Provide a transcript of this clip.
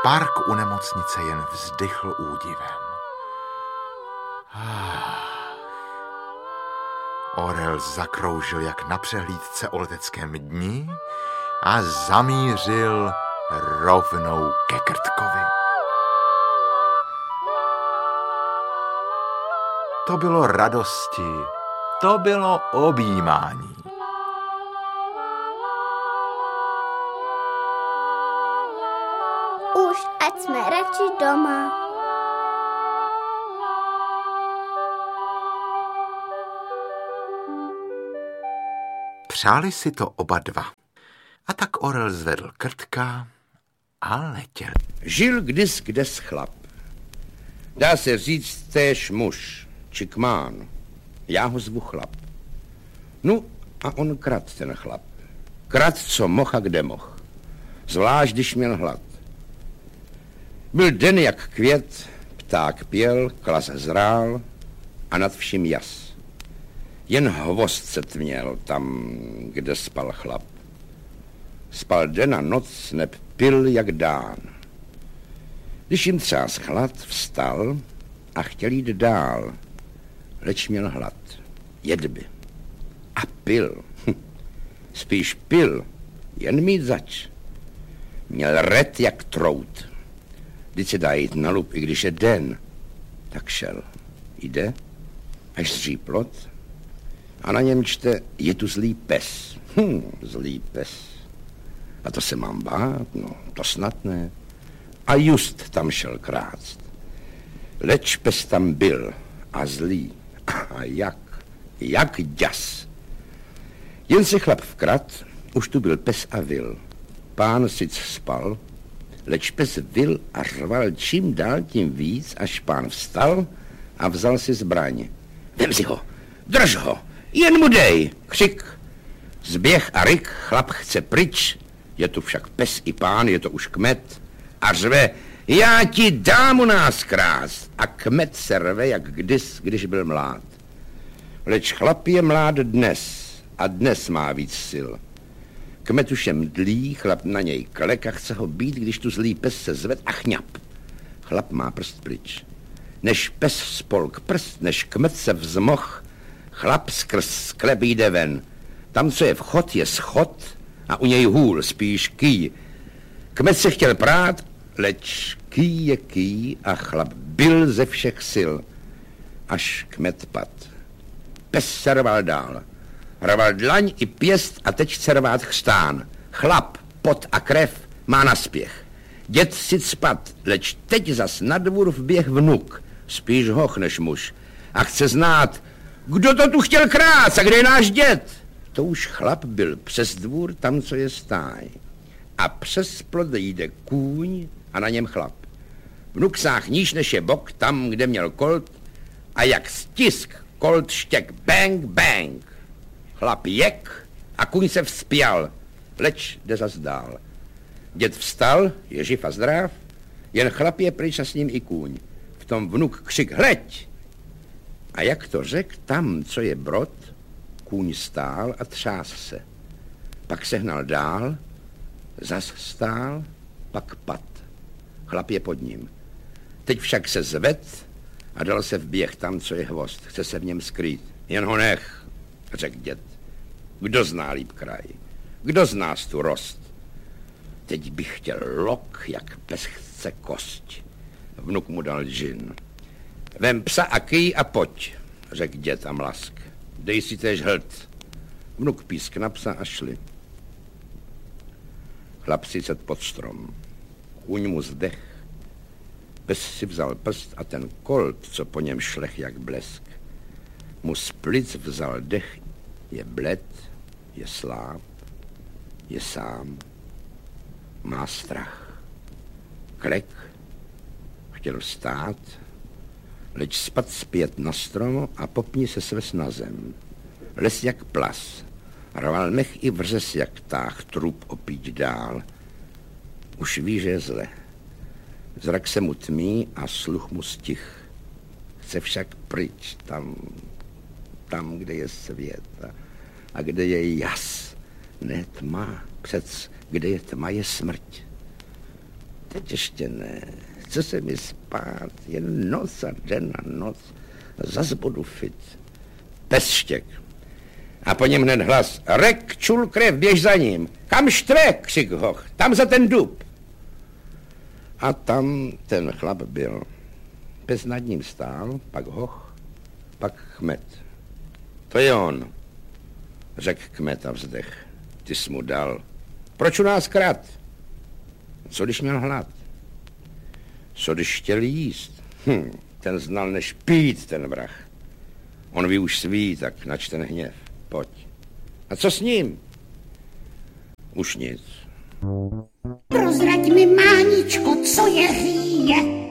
Park u nemocnice jen vzdychl údivem. Orel zakroužil jak na přehlídce o leteckém dni a zamířil rovnou ke Krtkovi. To bylo radosti, to bylo objímání. Už ať jsme radši doma. Přáli si to oba dva. A tak Orel zvedl Krtka a letěl. Žil kdes chlap. Dá se říct též muž, či kmán. Já ho zvu chlap. No a on krad ten chlap. Krad, co moh a kde moh. Zvlášť, když měl hlad. Byl den jak květ, pták pěl, klas zrál a nad vším jas. Jen hvozd se tměl tam, kde spal chlap. Spal den a noc, neb pil jak dán. Když jim třás chlad, vstal a chtěl jít dál, leč měl hlad, jedby. A pil. Spíš pil, jen mít zač. Měl red jak trout. Vždyť se dá jít na lup, i když je den. Tak šel. Jde, až zří plot a na něm čte, je tu zlý pes. Zlý pes. A to se mám bát? No, to snad ne. A just tam šel krást. Leč pes tam byl a zlý. A jak děs. Jen se chlap vkrat, už tu byl pes a vil. Pán sic spal, leč pes vil a řval čím dál tím víc, až pán vstal a vzal si zbraň. Vem si ho, drž ho, jen mu dej, křik. Zběh a ryk, chlap chce pryč, je tu však pes i pán, je to už kmet, a řve, já ti dám u nás krást. A kmet se rve, jak když byl mlád. Leč chlap je mlád dnes a dnes má víc sil. Kmet už je mdlý, chlap na něj klek a chce ho být, když tu zlý pes se zved a chňap. Chlap má prst pryč. Než pes spolk prst, než kmet se vzmoh, chlap skrz sklep jde ven. Tam, co je vchod, je schod a u něj hůl, spíš kýj. Kmet se chtěl prát, leč kýj je kýj a chlap byl ze všech sil, až kmet pad. Pes se rval dál. Rval dlaň i pěst a teď chce rvát chřtán. Chlap, pot a krev má naspěch. Děd si spad, leč teď zas na dvůr vběh vnuk, spíš hoch než muž. A chce znát, kdo to tu chtěl krát a kde je náš děd? To už chlap byl přes dvůr, tam, co je stáj. A přes plot jde kůň a na něm chlap. Vnuk sáh níž než je bok, tam, kde měl kolt, a jak stisk kolt štěk bang, bang. Chlap jek a kůň se vzpěl, leč jde zas dál. Děd vstal, je živ a zdrav, jen chlap je pryč a s ním i kůň. V tom vnuk křik, hleď! A jak to řek, tam, co je brod, kůň stál a třás se. Pak se hnal dál, zas stál, pak pad. Chlap je pod ním. Teď však se zved a dal se v běh tam, co je hvozd. Chce se v něm skrýt. Jen ho nech, řekl děd. Kdo zná líp kraj? Kdo z nás tu rost? Teď bych chtěl lok, jak pes chce kost. Vnuk mu dal džin. Vem psa a kýj a pojď, řekl děd a mlask. Dej si též hlt. Vnuk písk na psa a šli. Chlap si set pod strom. Kůň mu zdech. Pes si vzal prst a ten kolt, co po něm šlech jak blesk, mu z plic vzal dech. Je bled, je sláb, je sám, má strach. Klek, chtěl vstát, leč spad zpět na strom a popni se svez na zem. Les jak plas, rval mech i vřes jak táh, trup opít dál. Už ví, že je zle. Zrak se mu tmí a sluch mu stich. Chce však pryč tam, kde je svět a kde je jas. Ne tma, přec kde je tma, je smrť. teď ještě ne. Chce se mi spát, jen noc a den a noc. Zas budu fit. Pes štěk. A po něm hned hlas. Rek, čul krev, běž za ním. Kam štve, křik hoch, tam za ten dub. A tam ten chlap byl. Pes nad ním stál, pak hoch, pak kmet. To je on, řekl kmet a vzdech. Ty jsi mu dal. Proč u nás krát? Co když měl hlad? Co když chtěl jíst? Ten znal než pít, ten vrah. On ví už svý, tak nač ten hněv. Pojď. A co s ním? Už nic. Prozrať mi, Máničko, co je hýje.